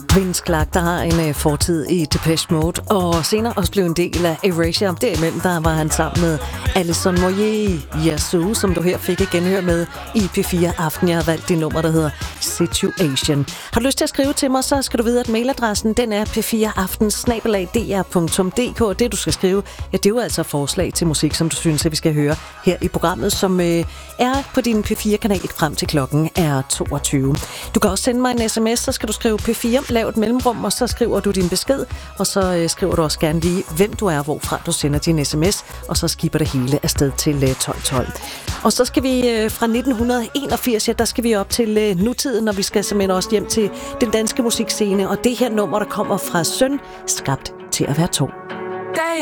Vince Clarke, der har en fortid i Depeche Mode, og senere også blev en del af Erasure. Derimellem der var han sammen med Alison Moyet, Yazoo, som du her fik et genhør med i P4 Aften. Jeg har valgt det nummer, der hedder Situation. Har du lyst til at skrive til mig, så skal du vide, at mailadressen den er p4aften@dr.dk, og det du skal skrive, ja, det er jo altså forslag til musik, som du synes, at vi skal høre her i programmet, som er på din P4-kanal frem til klokken er 22. Du kan også sende mig en sms, så skal du skrive P4, lav et mellemrum, og så skriver du din besked, og så skriver du også gerne lige, hvem du er, hvorfra du sender din sms, og så skipper det hele afsted til 1212. Og så skal vi fra 1981, ja, der skal vi op til nutiden, og vi skal simpelthen også hjem til den danske musikscene, og det her nummer, der kommer fra Søn, skabt til at være to.